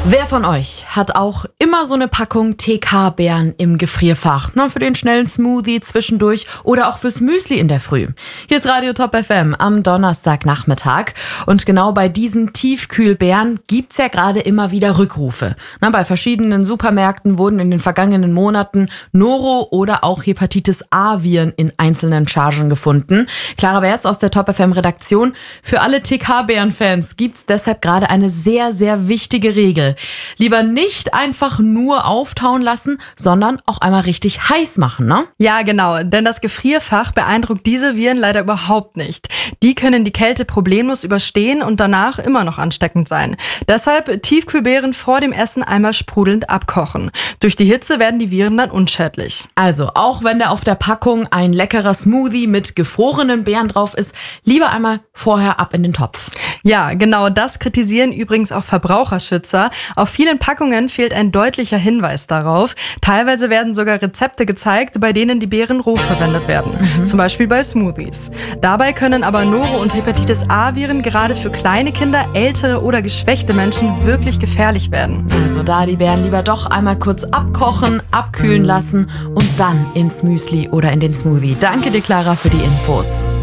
Wer von euch hat auch immer so eine Packung TK-Beeren im Gefrierfach? Für den schnellen Smoothie zwischendurch oder auch fürs Müsli in der Früh. Hier ist Radio Top FM am Donnerstagnachmittag. Und genau bei diesen Tiefkühlbeeren gibt's ja gerade immer wieder Rückrufe. Bei verschiedenen Supermärkten wurden in den vergangenen Monaten Noro- oder auch Hepatitis-A-Viren in einzelnen Chargen gefunden. Clara Wertz aus der Top FM-Redaktion. Für alle TK-Beeren-Fans gibt's deshalb gerade eine sehr, sehr wichtige Regel. Lieber nicht einfach nur auftauen lassen, sondern auch einmal richtig heiß machen, ne? Ja, genau, denn das Gefrierfach beeindruckt diese Viren leider überhaupt nicht. Die können die Kälte problemlos überstehen und danach immer noch ansteckend sein. Deshalb Tiefkühlbeeren vor dem Essen einmal sprudelnd abkochen. Durch die Hitze werden die Viren dann unschädlich. Also, auch wenn da auf der Packung ein leckerer Smoothie mit gefrorenen Beeren drauf ist, lieber einmal vorher ab in den Topf. Ja, genau das kritisieren übrigens auch Verbraucherschützer. Auf vielen Packungen fehlt ein deutlicher Hinweis darauf. Teilweise werden sogar Rezepte gezeigt, bei denen die Beeren roh verwendet werden. Zum Beispiel bei Smoothies. Dabei können aber Noro- und Hepatitis-A-Viren gerade für kleine Kinder, ältere oder geschwächte Menschen wirklich gefährlich werden. Also da die Beeren lieber doch einmal kurz abkochen, abkühlen lassen und dann ins Müsli oder in den Smoothie. Danke dir, Clara, für die Infos.